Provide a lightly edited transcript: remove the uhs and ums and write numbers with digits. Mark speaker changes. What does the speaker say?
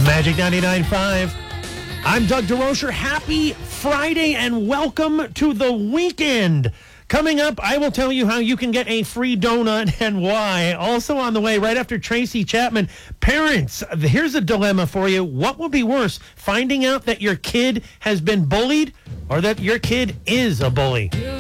Speaker 1: Magic 99.5. I'm Doug DeRocher. Happy Friday and welcome to the weekend. Coming up, I will tell you how you can get a free donut and why. Also on the way, right after Tracy Chapman. Parents, here's a dilemma for you. What would be worse, finding out that your kid has been bullied or that your kid is a bully?